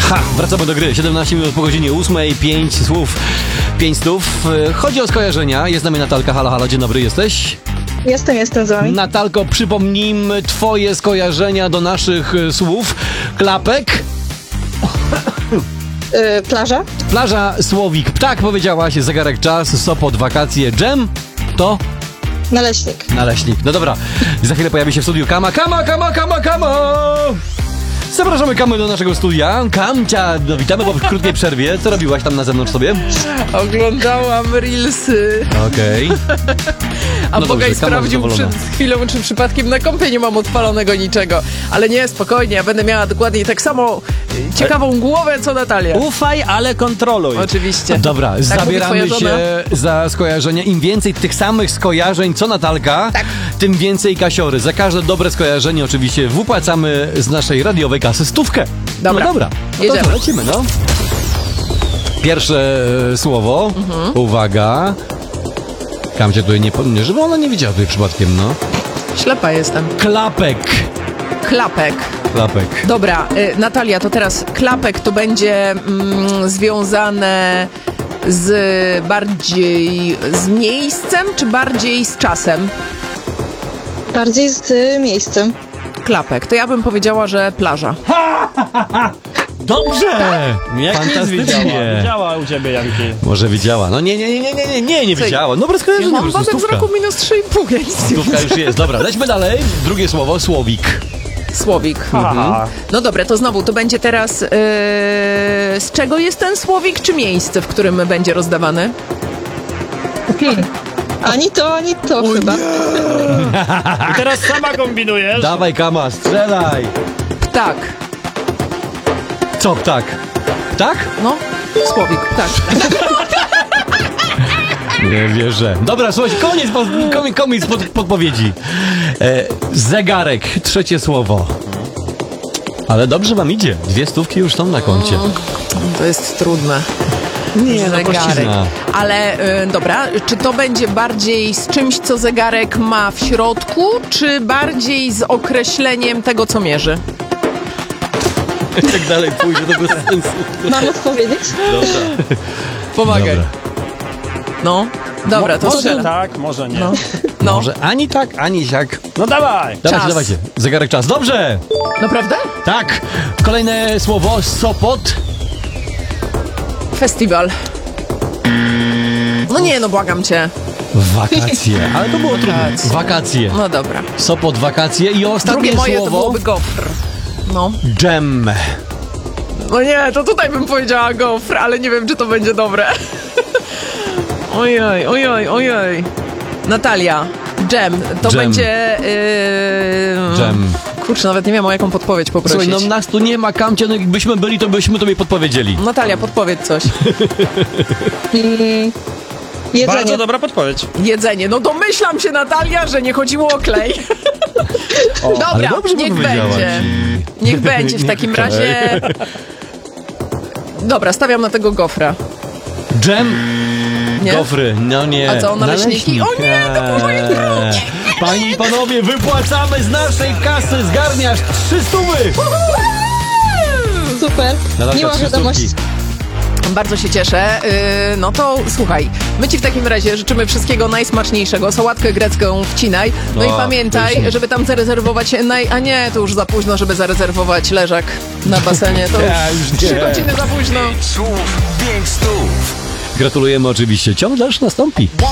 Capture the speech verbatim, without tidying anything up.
Ha, wracamy do gry. siedemnaście minut po godzinie ósmej, pięć słów, pięć stów. Chodzi o skojarzenia. Jest z nami Natalka. Halo, halo, dzień dobry, jesteś? Jestem, jestem z wami. Natalko, przypomnijmy twoje skojarzenia do naszych słów. Klapek. Yy, plaża? Plaża, słowik, ptak, powiedziałaś, zegarek czas, Sopot, wakacje, dżem, to? Naleśnik. Naleśnik. No dobra, za chwilę pojawi się w studiu Kama, Kama, Kama, Kama, Kama! Zapraszamy Kamę do naszego studia. Kamcia, no witamy po krótkiej przerwie. Co robiłaś tam na zewnątrz sobie? Oglądałam reelsy. Okej. A No Bogaj dobrze, Kama sprawdził zadowolona. przed chwilą, czy przypadkiem na kompie nie mam odpalonego niczego. Ale nie, spokojnie, ja będę miała dokładnie tak samo y, ciekawą głowę, co Natalia. Ufaj, ale kontroluj. Oczywiście. Dobra, Tak zabieramy mówi twoja się za skojarzenia. Im więcej tych samych skojarzeń, co Natalka, Tak. tym więcej kasiory. Za każde dobre skojarzenie oczywiście wypłacamy z naszej radiowej kasy stówkę. Dobra. No dobra, no to Jedziemy. co, lecimy, no. Pierwsze e, słowo, Mhm. uwaga. Kamcia tutaj nie pomnie, żeby ona nie widziała tutaj przypadkiem, no. Ślepa jestem. Klapek. Klapek. Klapek. Dobra, y, Natalia, to teraz klapek to będzie mm, związane z bardziej z miejscem, czy bardziej z czasem? Bardziej z y, miejscem. Klapek. To ja bym powiedziała, że plaża. Dobrze! Jak nic Fantastycznie. widziała. Widziała u ciebie, Janki. Może widziała. No nie, nie, nie, nie, nie, nie, nie, nie Co? widziała. Dobre Ja skojarzenie, po mam prostu wadę stówka. wzroku minus trzy i pół, ja nic nie Stówka już jest. Dobra, lećmy dalej. Drugie słowo, słowik. Słowik. Aha. No dobra, to znowu, to będzie teraz... Yy, z czego jest ten słowik, czy miejsce, w którym będzie rozdawany? Ani to, ani to chyba. I teraz sama kombinujesz. Dawaj, Kama, strzelaj. Ptak. Co, ptak? Tak? No, słowik, tak. Nie wierzę. Dobra, słuchajcie, koniec, pod, koniec, koniec pod, podpowiedzi. E, zegarek, trzecie słowo. Ale dobrze wam idzie. Dwie stówki już są na koncie. To jest trudne. Nie, no Zegarek. kościzna. Ale y, dobra, czy to będzie bardziej z czymś, co zegarek ma w środku, czy bardziej z określeniem tego, co mierzy? Jak dalej pójdzie, to bez sensu. Mam odpowiedzieć? Dobra. Pomagaj. Dobra. No, dobra, to Może strzelam. tak, może nie. No. No, No, Może ani tak, ani siak. dawaj. Dawajcie, Czas. dawajcie. Zegarek czas. Dobrze! naprawdę? Tak. Kolejne słowo, Sopot. Festiwal. No nie, no błagam cię. Wakacje. Ale to było trudne. Wakacje. Wakacje. No dobra. Sopot, wakacje. I ostatnie Drugie moje to słowo, byłoby gofr. No. dżem. No nie, to tutaj bym powiedziała gofr, ale nie wiem, czy to będzie dobre. Ojej, ojej, ojej. Natalia, dżem. To Dżem. będzie... Yy... Dżem. Kurczę, nawet nie wiem, o jaką podpowiedź poprosić. Słuchaj, no nas tu nie ma, Kamcie, no jakbyśmy byli, to byśmy tobie podpowiedzieli. Natalia, podpowiedz coś. Mm, jedzenie. Bardzo dobra podpowiedź. Jedzenie. No domyślam się, Natalia, że nie chodziło o klej. Ale Dobra, dobrze niech podpowiedziałaś. będzie. Niech będzie w Nie takim klej. razie... Dobra, stawiam na tego gofra. Dżem, Nie? gofry, no nie. A co, naleśniki? O nie, to było moje Eee. Panie i panowie, wypłacamy z naszej kasy, zgarniasz trzy stówy. Super. Natalka, Miła trzy wiadomość. stówki. Bardzo się cieszę. Yy, no to słuchaj, my ci w takim razie życzymy wszystkiego najsmaczniejszego. Sałatkę grecką wcinaj. No O, i pamiętaj, pysznie. żeby tam zarezerwować naj... A nie, to już za późno, żeby zarezerwować leżak na basenie. To Ja już już trzy nie. godziny za późno. Słów pięć stów. Gratulujemy oczywiście. Ciąg dalszy nastąpi.